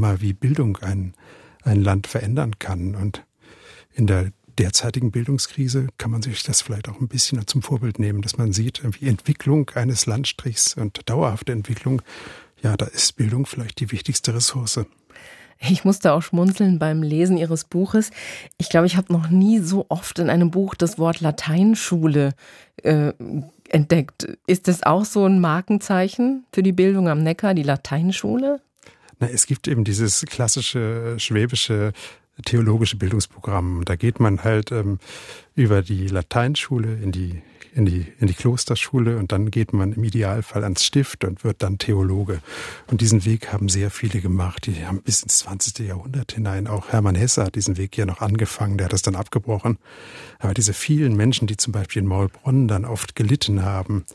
Drama, wie Bildung ein Land verändern kann. Und in der derzeitigen Bildungskrise kann man sich das vielleicht auch ein bisschen zum Vorbild nehmen, dass man sieht, wie Entwicklung eines Landstrichs und dauerhafte Entwicklung, ja, da ist Bildung vielleicht die wichtigste Ressource. Ich musste auch schmunzeln beim Lesen Ihres Buches. Ich glaube, ich habe noch nie so oft in einem Buch das Wort Lateinschule entdeckt. Ist das auch so ein Markenzeichen für die Bildung am Neckar, die Lateinschule? Na, es gibt eben dieses klassische schwäbische theologische Bildungsprogramm. Da geht man halt über die Lateinschule in die Klosterschule und dann geht man im Idealfall ans Stift und wird dann Theologe. Und diesen Weg haben sehr viele gemacht. Die haben bis ins 20. Jahrhundert hinein. Auch Hermann Hesse hat diesen Weg ja noch angefangen, der hat das dann abgebrochen. Aber diese vielen Menschen, die zum Beispiel in Maulbronn dann oft gelitten haben,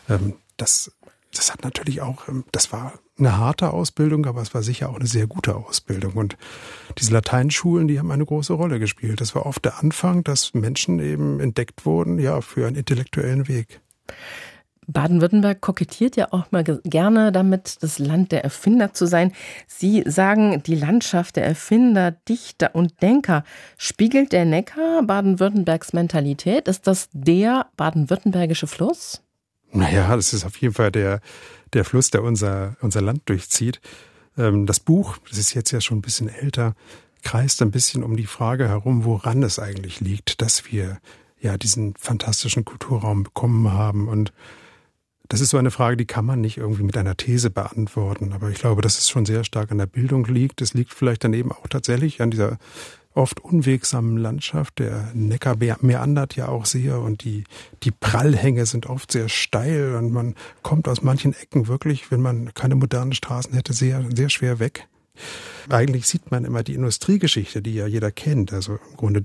das hat natürlich auch, das war eine harte Ausbildung, aber es war sicher auch eine sehr gute Ausbildung. Und diese Lateinschulen, die haben eine große Rolle gespielt. Das war oft der Anfang, dass Menschen eben entdeckt wurden, ja, für einen intellektuellen Weg. Baden-Württemberg kokettiert ja auch mal gerne damit, das Land der Erfinder zu sein. Sie sagen, die Landschaft der Erfinder, Dichter und Denker. Spiegelt der Neckar Baden-Württembergs Mentalität? Ist das der baden-württembergische Fluss? Naja, das ist auf jeden Fall der Fluss, der unser Land durchzieht. Das Buch, das ist jetzt ja schon ein bisschen älter, kreist ein bisschen um die Frage herum, woran es eigentlich liegt, dass wir ja diesen fantastischen Kulturraum bekommen haben. Und das ist so eine Frage, die kann man nicht irgendwie mit einer These beantworten. Aber ich glaube, dass es schon sehr stark an der Bildung liegt. Es liegt vielleicht dann eben auch tatsächlich an dieser oft unwegsamen Landschaft. Der Neckar meandert ja auch sehr und die Prallhänge sind oft sehr steil und man kommt aus manchen Ecken wirklich, wenn man keine modernen Straßen hätte, sehr, sehr schwer weg. Eigentlich sieht man immer die Industriegeschichte, die ja jeder kennt. Also im Grunde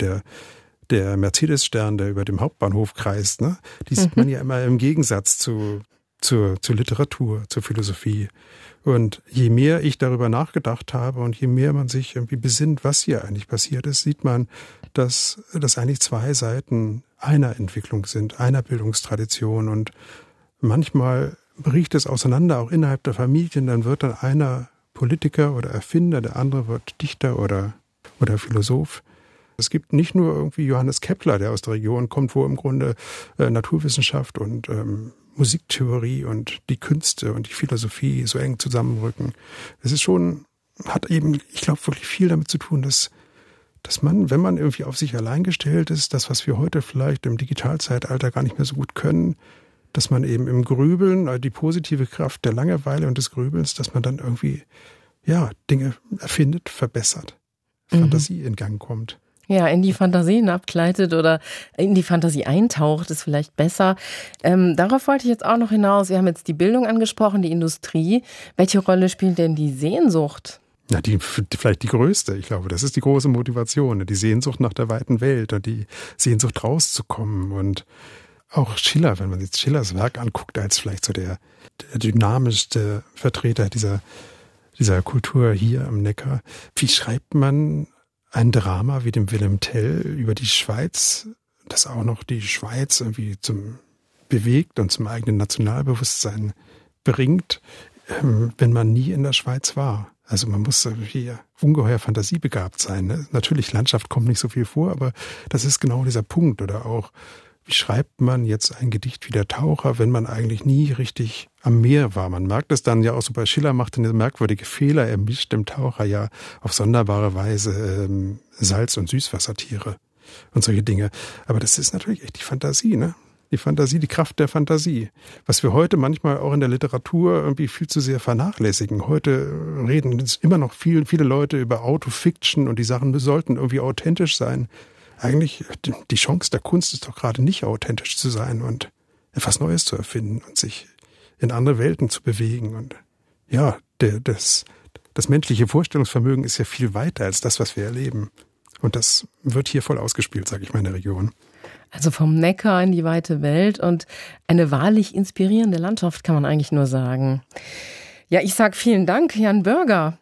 der Mercedes-Stern, der über dem Hauptbahnhof kreist, ne? Die sieht man ja immer im Gegensatz zur Literatur, zur Philosophie. Und je mehr ich darüber nachgedacht habe und je mehr man sich irgendwie besinnt, was hier eigentlich passiert ist, sieht man, dass das eigentlich zwei Seiten einer Entwicklung sind, einer Bildungstradition. Und manchmal bricht es auseinander, auch innerhalb der Familien. Dann wird dann einer Politiker oder Erfinder, der andere wird Dichter oder Philosoph. Es gibt nicht nur irgendwie Johannes Kepler, der aus der Region kommt, wo im Grunde Naturwissenschaft und Musiktheorie und die Künste und die Philosophie so eng zusammenrücken. Es ist schon, hat eben, ich glaube, wirklich viel damit zu tun, dass man, wenn man irgendwie auf sich allein gestellt ist, das, was wir heute vielleicht im Digitalzeitalter gar nicht mehr so gut können, dass man eben im Grübeln, die positive Kraft der Langeweile und des Grübelns, dass man dann irgendwie, ja, Dinge erfindet, verbessert, Fantasie in Gang kommt. Ja, in die Fantasien abgleitet oder in die Fantasie eintaucht, ist vielleicht besser. Darauf wollte ich jetzt auch noch hinaus. Wir haben jetzt die Bildung angesprochen, die Industrie. Welche Rolle spielt denn die Sehnsucht? Ja, vielleicht die größte. Ich glaube, das ist die große Motivation. Die Sehnsucht nach der weiten Welt und die Sehnsucht rauszukommen. Und auch Schiller, wenn man jetzt Schillers Werk anguckt, als vielleicht so der dynamischste Vertreter dieser Kultur hier am Neckar. Wie schreibt man ein Drama wie dem Wilhelm Tell über die Schweiz, das auch noch die Schweiz irgendwie zum bewegt und zum eigenen Nationalbewusstsein bringt, wenn man nie in der Schweiz war. Also man muss hier ungeheuer fantasiebegabt sein. Ne? Natürlich, Landschaft kommt nicht so viel vor, aber das ist genau dieser Punkt. Oder auch, wie schreibt man jetzt ein Gedicht wie der Taucher, wenn man eigentlich nie richtig am Meer war? Man merkt es dann ja auch so bei Schiller, macht eine merkwürdige Fehler. Er mischt dem Taucher ja auf sonderbare Weise Salz- und Süßwassertiere und solche Dinge. Aber das ist natürlich echt die Fantasie, ne? Die Fantasie, die Kraft der Fantasie. Was wir heute manchmal auch in der Literatur irgendwie viel zu sehr vernachlässigen. Heute reden immer noch viele Leute über Autofiction und die Sachen sollten irgendwie authentisch sein. Eigentlich, die Chance der Kunst ist doch gerade nicht authentisch zu sein und etwas Neues zu erfinden und sich in andere Welten zu bewegen. Und ja, das menschliche Vorstellungsvermögen ist ja viel weiter als das, was wir erleben. Und das wird hier voll ausgespielt, sage ich mal, in der Region. Also vom Neckar in die weite Welt und eine wahrlich inspirierende Landschaft, kann man eigentlich nur sagen. Ja, ich sage vielen Dank, Jan Bürger.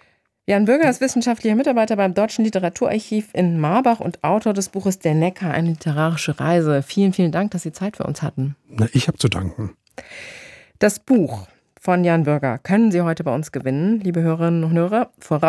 Jan Bürger ist wissenschaftlicher Mitarbeiter beim Deutschen Literaturarchiv in Marbach und Autor des Buches Der Neckar, eine literarische Reise. Vielen, vielen Dank, dass Sie Zeit für uns hatten. Na, ich habe zu danken. Das Buch von Jan Bürger können Sie heute bei uns gewinnen, liebe Hörerinnen und Hörer.